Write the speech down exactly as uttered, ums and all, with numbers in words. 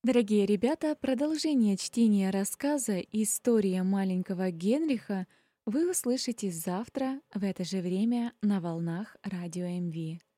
Дорогие ребята, продолжение чтения рассказа «История маленького Генриха» вы услышите завтра в это же время на волнах радио МВ.